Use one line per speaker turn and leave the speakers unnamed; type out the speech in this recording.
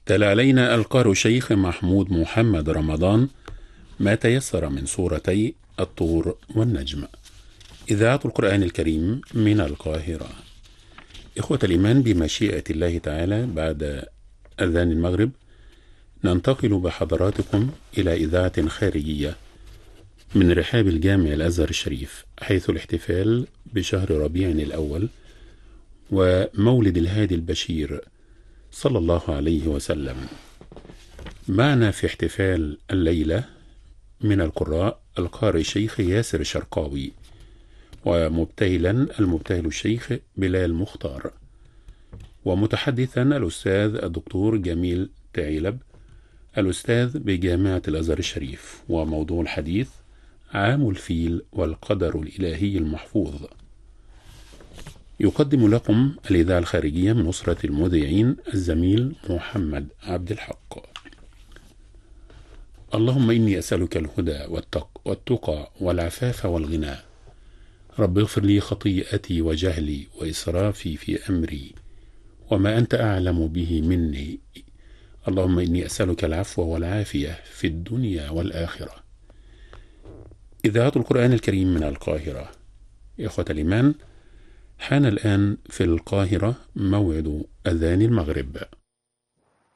تلا علينا القارئ الشيخ محمود محمد رمضان ما تيسر من سورتي الطور والنجم. إذاعة القرآن الكريم من القاهرة. إخوة الإيمان، بمشيئة الله تعالى بعد أذان المغرب ننتقل بحضراتكم إلى إذاعة خارجية من رحاب الجامع الأزهر الشريف، حيث الاحتفال بشهر ربيع الأول ومولد الهادي البشير صلى الله عليه وسلم. معنا في احتفال الليلة من القراء القارئ الشيخ ياسر الشرقاوي، ومبتهلا المبتهل الشيخ بلال مختار، ومتحدثا الأستاذ الدكتور جميل تعيلب الأستاذ بجامعة الأزهر الشريف، وموضوع الحديث عام الفيل والقدر الإلهي المحفوظ. يقدم لكم الإذاعة الخارجية من أسرة المذيعين الزميل محمد عبد الحق. اللهم إني أسألك الهدى والتقى والعفاف والغنى. رب اغفر لي خطيئتي وجهلي وإسرافي في أمري وما أنت أعلم به مني. اللهم إني أسألك العفو والعافية في الدنيا والآخرة. إذاعة القرآن الكريم من القاهرة. إخوة الإيمان، حان الآن في القاهرة موعد أذان المغرب.